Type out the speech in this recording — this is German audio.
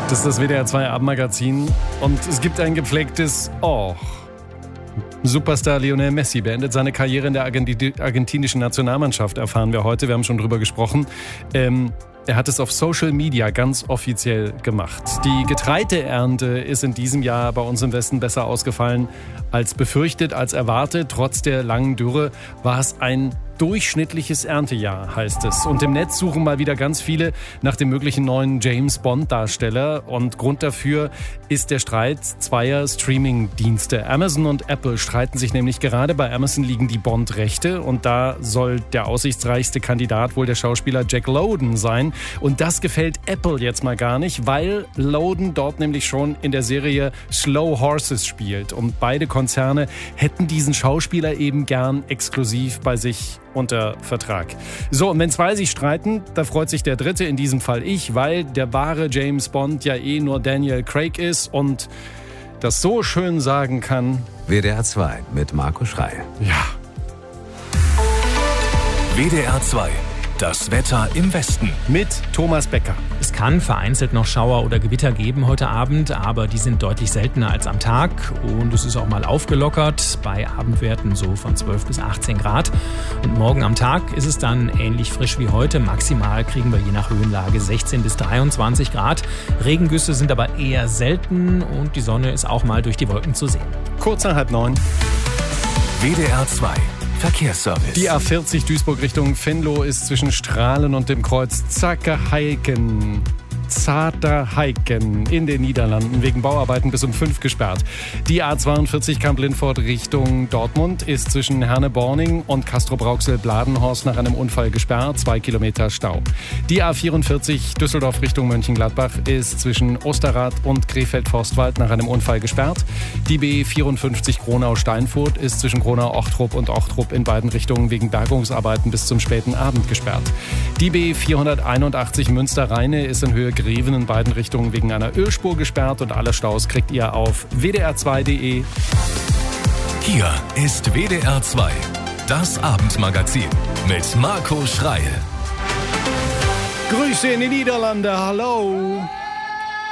Das ist das WDR 2 Abendmagazin und es gibt ein gepflegtes Oh. Superstar Lionel Messi beendet seine Karriere in der argentinischen Nationalmannschaft, erfahren wir heute. Wir haben schon drüber gesprochen. Er hat es auf Social Media ganz offiziell gemacht. Die Getreideernte ist in diesem Jahr bei uns im Westen besser ausgefallen als befürchtet, als erwartet. Trotz der langen Dürre war es ein durchschnittliches Erntejahr, heißt es. Und im Netz suchen mal wieder ganz viele nach dem möglichen neuen James-Bond-Darsteller. Und Grund dafür ist der Streit zweier Streaming-Dienste. Amazon und Apple streiten sich nämlich gerade. Bei Amazon liegen die Bond-Rechte. Und da soll der aussichtsreichste Kandidat wohl der Schauspieler Jack Lowden sein. Und das gefällt Apple jetzt mal gar nicht, weil Lowden dort nämlich schon in der Serie Slow Horses spielt. Und beide Konzerne hätten diesen Schauspieler eben gern exklusiv bei sich unter Vertrag. So, und wenn zwei sich streiten, da freut sich der Dritte, in diesem Fall ich, weil der wahre James Bond ja nur Daniel Craig ist und das so schön sagen kann. WDR 2 mit Marco Schreil. Ja. WDR 2. Das Wetter im Westen. Mit Thomas Becker. Es kann vereinzelt noch Schauer oder Gewitter geben heute Abend, aber die sind deutlich seltener als am Tag. Und es ist auch mal aufgelockert bei Abendwerten so von 12 bis 18 Grad. Und morgen am Tag ist es dann ähnlich frisch wie heute. Maximal kriegen wir je nach Höhenlage 16 bis 23 Grad. Regengüsse sind aber eher selten und die Sonne ist auch mal durch die Wolken zu sehen. Kurz nach 8:30. WDR 2. Verkehrsservice. Die A40 Duisburg Richtung Venlo ist zwischen Strahlen und dem Kreuz Zakerheiken in den Niederlanden wegen Bauarbeiten bis um 5 gesperrt. Die A42 Kamp-Lindfort Richtung Dortmund ist zwischen Herne-Borning und Castrop-Rauxel-Bladenhorst nach einem Unfall gesperrt, 2 Kilometer Stau. Die A44 Düsseldorf Richtung Mönchengladbach ist zwischen Osterrad und Krefeld-Forstwald nach einem Unfall gesperrt. Die B54 Gronau-Steinfurt ist zwischen Gronau-Ochtrup und Ochtrup in beiden Richtungen wegen Bergungsarbeiten bis zum späten Abend gesperrt. Die B481 Münster-Rheine ist in Höhe Greven in beiden Richtungen wegen einer Ölspur gesperrt und alle Staus kriegt ihr auf wdr2.de. Hier ist WDR 2, das Abendmagazin mit Marco Schreil. Grüße in die Niederlande, hallo!